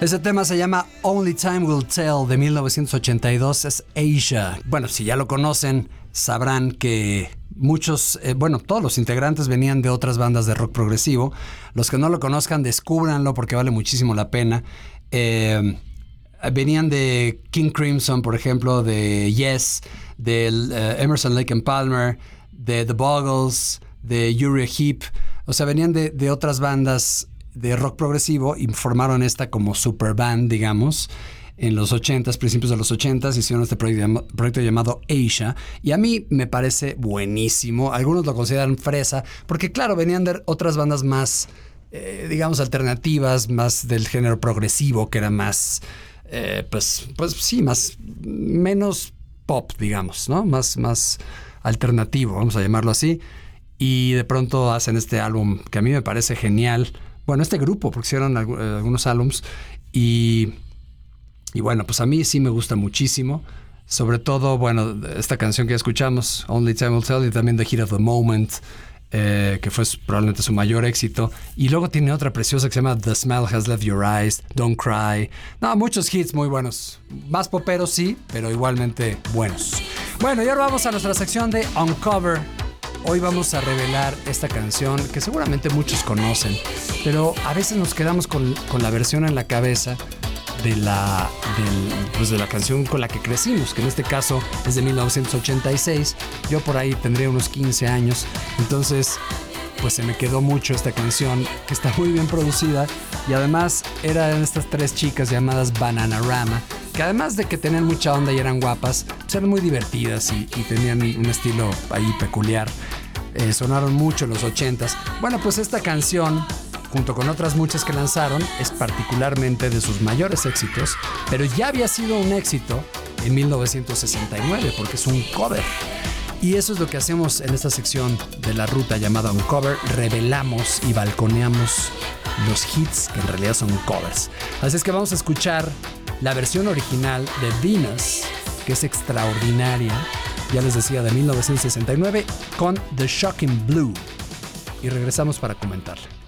Ese tema se llama Only Time Will Tell de 1982, es Asia. Bueno, si ya lo conocen, sabrán que muchos, todos los integrantes venían de otras bandas de rock progresivo. Los que no lo conozcan, descúbranlo porque vale muchísimo la pena. Venían de King Crimson, por ejemplo, de Yes, de Emerson, Lake and Palmer, de The Buggles, de Uriah Heep. O sea, venían de otras bandas de rock progresivo y formaron esta como super band, digamos. En los 80s, principios de los 80s, hicieron este proyecto llamado Asia. Y a mí me parece buenísimo. Algunos lo consideran fresa, porque claro, venían de otras bandas más, digamos, alternativas, más del género progresivo, que era más, menos pop, digamos, ¿no? Más alternativo, vamos a llamarlo así. Y de pronto hacen este álbum que a mí me parece genial. Bueno, este grupo, porque hicieron algunos álbums. Y bueno, pues a mí sí me gusta muchísimo. Sobre todo, bueno, esta canción que escuchamos, Only Time Will Tell, y también The Heat of the Moment, que fue probablemente su mayor éxito. Y luego tiene otra preciosa que se llama The Smile Has Left Your Eyes, Don't Cry. No, muchos hits muy buenos. Más poperos sí, pero igualmente buenos. Bueno, y ahora vamos a nuestra sección de Uncover. Hoy vamos a revelar esta canción que seguramente muchos conocen, pero a veces nos quedamos con la versión en la cabeza de la canción con la que crecimos, que en este caso es de 1986. Yo por ahí tendría unos 15 años, entonces pues se me quedó mucho esta canción, que está muy bien producida, y además eran estas tres chicas llamadas Bananarama, que además de que tenían mucha onda y eran guapas, pues eran muy divertidas y tenían un estilo ahí peculiar. Sonaron mucho en los 80s. Bueno, pues esta canción, junto con otras muchas que lanzaron, es particularmente de sus mayores éxitos, pero ya había sido un éxito en 1969, porque es un cover. Y eso es lo que hacemos en esta sección de la ruta llamada Uncover. Revelamos y balconeamos los hits que en realidad son covers. Así es que vamos a escuchar la versión original de Venus, que es extraordinaria, ya les decía, de 1969, con The Shocking Blue. Y regresamos para comentarla.